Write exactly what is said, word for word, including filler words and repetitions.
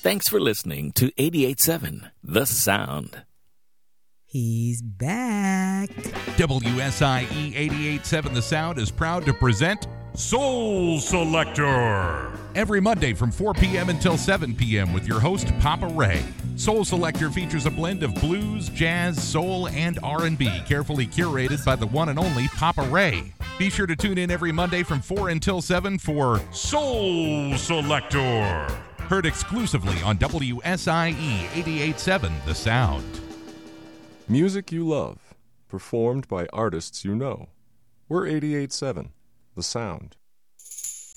Thanks for listening to eighty-eight point seven The Sound. He's back. W S I E eighty-eight point seven The Sound is proud to present Soul Selector every Monday from four p.m. until seven p.m. with your host, Papa Ray. Soul Selector features a blend of blues, jazz, soul, and R and B, carefully curated by the one and only Papa Ray. Be sure to tune in every Monday from four until seven for Soul Selector, heard exclusively on W S I E eighty-eight point seven The Sound. Music you love, performed by artists you know. We're eighty-eight point seven The Sound.